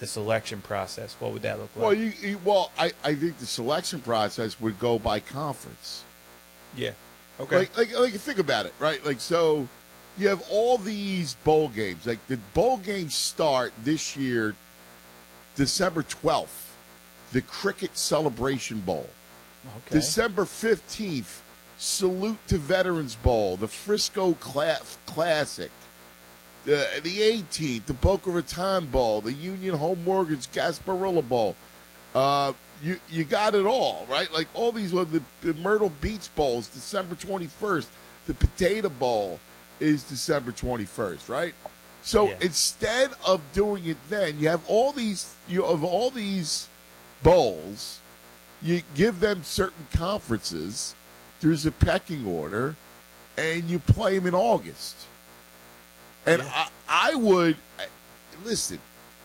the selection process? What would that look like? I think the selection process would go by conference. Yeah. Okay. Like think about it, right? Like, so you have all these bowl games. Like, the bowl games start this year, December 12th, the Cricket Celebration Bowl. Okay. December 15th, Salute to Veterans Bowl, the Frisco Classic. The 18th, the Boca Raton Bowl, the Union Home Mortgage Gasparilla Bowl. You got it all, right? Like, all these, the Myrtle Beach Bowls, December 21st. The Potato Bowl is December 21st, right? So instead of doing it then, you have all these bowls. You give them certain conferences. There's a pecking order, and you play them in August. And I would listen.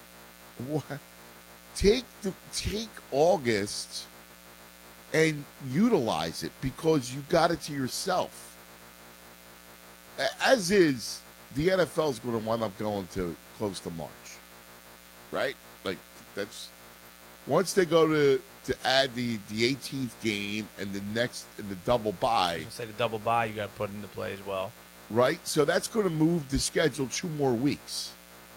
Take August and utilize it, because you got it to yourself. As is, the NFL is going to wind up going to close to March, right? Like, that's once they go to add the 18th game and the double bye. Say the double bye, you got to put into play as well. Right? So that's going to move the schedule 2 more weeks.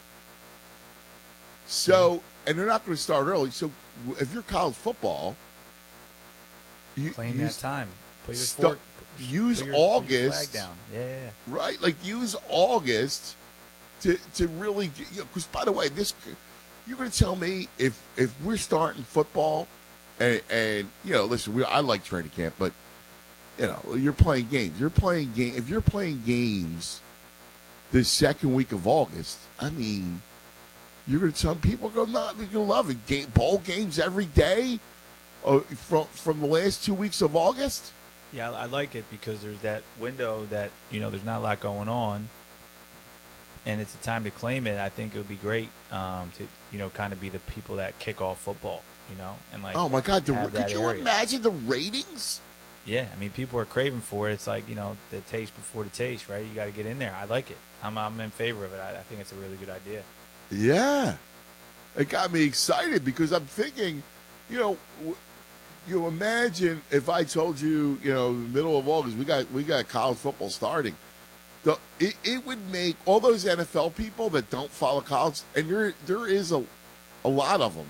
So, and they're not going to start early. So if you're college football, claim that time. Put use your August. Flag down. Yeah. Right? Like, use August to really, because, by the way, you're going to tell me if we're starting football and listen, I like training camp, but you're playing games. If you're playing games the second week of August, I mean, you're going to tell people they're going to love it. Bowl games every day from the last 2 weeks of August. Yeah, I like it because there's that window that there's not a lot going on, and it's a time to claim it. I think it would be great to kind of be the people that kick off football, and like. Oh my God! Could you imagine the ratings? Yeah, I mean, people are craving for it. It's like, the taste before the taste, right? You got to get in there. I like it. I'm in favor of it. I think it's a really good idea. Yeah. It got me excited because I'm thinking, you imagine if I told you, the middle of August, we got college football starting. It would make all those NFL people that don't follow college, and there is a lot of them.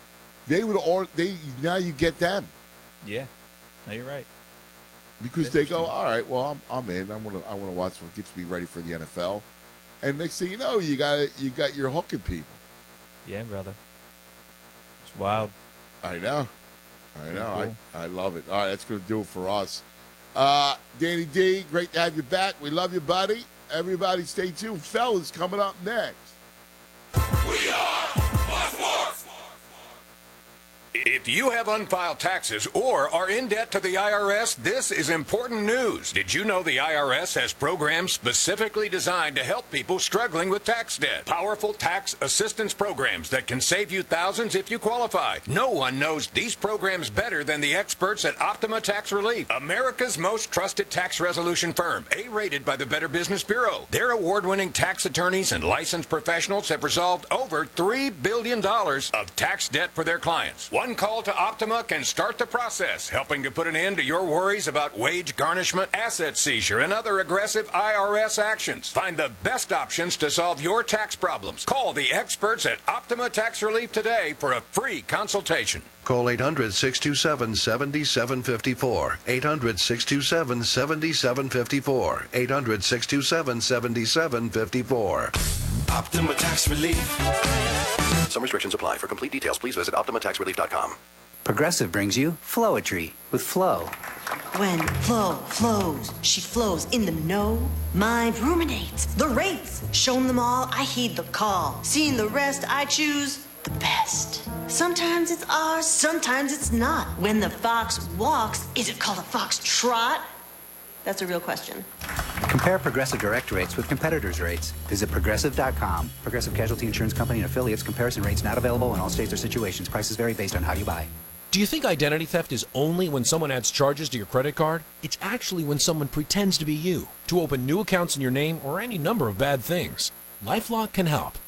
Now you get them. Yeah. No, you're right. Because they go, all right, well, I'm in. I want to watch what gets me ready for the NFL. And next thing you know, you got your hooking people. Yeah, brother. It's wild. I know. Cool. I love it. All right, that's going to do it for us. Danny D, great to have you back. We love you, buddy. Everybody stay tuned. Fellas, coming up next. We are Sports. If you have unfiled taxes or are in debt to the IRS, this is important news. Did you know the IRS has programs specifically designed to help people struggling with tax debt? Powerful tax assistance programs that can save you thousands if you qualify. No one knows these programs better than the experts at Optima Tax Relief, America's most trusted tax resolution firm, A-rated by the Better Business Bureau. Their award-winning tax attorneys and licensed professionals have resolved over $3 billion of tax debt for their clients. One call to Optima can start the process, helping to put an end to your worries about wage garnishment, asset seizure, and other aggressive IRS actions. Find the best options to solve your tax problems. Call the experts at Optima Tax Relief today for a free consultation. Call 800-627-7754. 800-627-7754. 800-627-7754. Optima Tax Relief. Some restrictions apply. For complete details, please visit OptimaTaxRelief.com. Progressive brings you Flowetry with Flo. When Flo flows, she flows in the know. Mind ruminates the rates. Shown them all, I heed the call. Seeing the rest, I choose the best. Sometimes it's ours, sometimes it's not. When the fox walks, is it called a fox trot? That's a real question. Compare Progressive direct rates with competitors' rates. Visit Progressive.com. Progressive Casualty Insurance Company and affiliates. Comparison rates not available in all states or situations. Prices vary based on how you buy. Do you think identity theft is only when someone adds charges to your credit card? It's actually when someone pretends to be you to open new accounts in your name or any number of bad things. LifeLock can help.